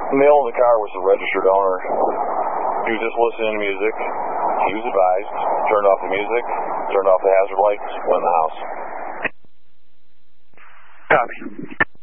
male in the car was the registered owner. He was just listening to music. He was advised, turned off the music, turned off the hazard lights, went in the house. Copy.